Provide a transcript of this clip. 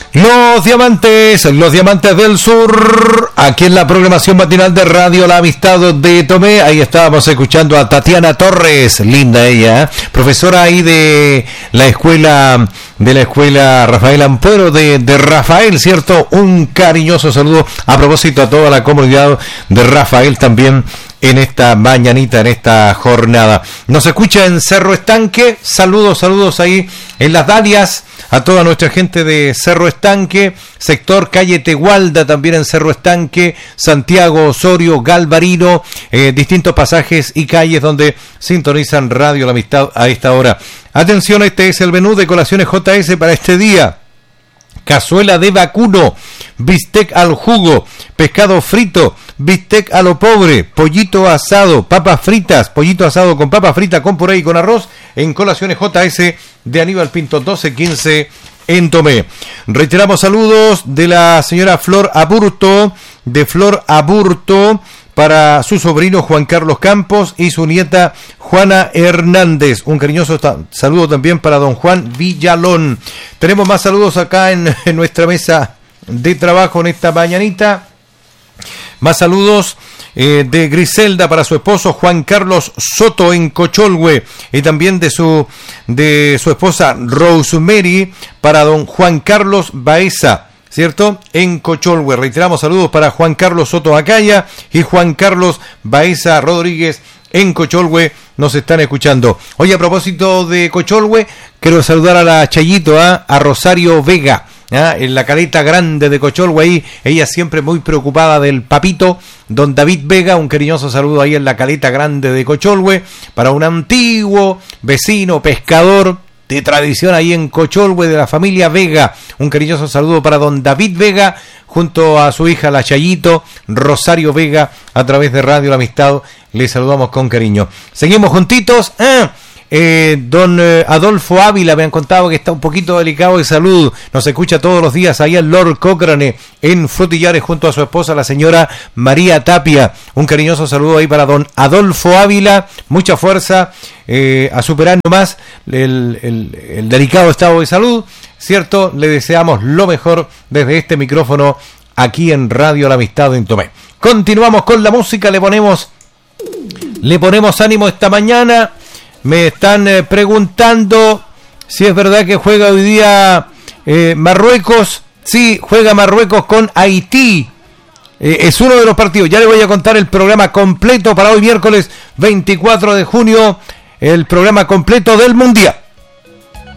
Los diamantes del sur, aquí en la programación matinal de Radio La Amistad de Tomé. Ahí estábamos escuchando a Tatiana Torres, linda ella, profesora ahí de la escuela Rafael Ampuero de Rafael, ¿cierto? Un cariñoso saludo a propósito a toda la comunidad de Rafael también en esta mañanita, en esta jornada. Nos escucha en Cerro Estanque, saludos ahí en Las Dalias, a toda nuestra gente de Cerro Estanque, sector calle Tegualda también en Cerro Estanque, Santiago, Osorio, Galvarino, distintos pasajes y calles donde sintonizan Radio La Amistad a esta hora. Atención, este es el menú de colaciones JS para este día. Cazuela de vacuno, bistec al jugo, pescado frito, bistec a lo pobre, pollito asado, papas fritas, pollito asado con papas fritas, con puré y con arroz, en colaciones JS de Aníbal Pinto 1215 en Tomé. Reiteramos saludos de la señora Flor Aburto, para su sobrino Juan Carlos Campos y su nieta Juana Hernández. Un cariñoso saludo también para don Juan Villalón. Tenemos más saludos acá en nuestra mesa de trabajo en esta mañanita. Más saludos de Griselda para su esposo Juan Carlos Soto en Cocholhue, y también de su esposa Rosemary para don Juan Carlos Baeza, ¿cierto? En Cocholhue. Reiteramos saludos para Juan Carlos Soto Acaya y Juan Carlos Baeza Rodríguez en Cocholhue. Nos están escuchando. Hoy, a propósito de Cocholhue, quiero saludar a la Chayito, a Rosario Vega, en la caleta grande de Cocholhue. Ahí ella siempre muy preocupada del papito don David Vega. Un cariñoso saludo ahí en la caleta grande de Cocholhue para un antiguo vecino pescador de tradición ahí en Cocholhue, de la familia Vega. Un cariñoso saludo para don David Vega junto a su hija la Chayito Rosario Vega a través de Radio La Amistad. Les saludamos con cariño. Seguimos juntitos. Don Adolfo Ávila me han contado que está un poquito delicado de salud. Nos escucha todos los días ahí en Lord Cochrane en Frutillares junto a su esposa la señora María Tapia. Un cariñoso saludo ahí para don Adolfo Ávila. Mucha fuerza a superar nomás el delicado estado de salud, ¿cierto? Le deseamos lo mejor desde este micrófono aquí en Radio La Amistad en Tomé. Continuamos con la música, le ponemos ánimo esta mañana. Me están preguntando si es verdad que juega hoy día Marruecos. Sí, juega Marruecos con Haití. Es uno de los partidos. Ya le voy a contar el programa completo para hoy miércoles 24 de junio. El programa completo del Mundial.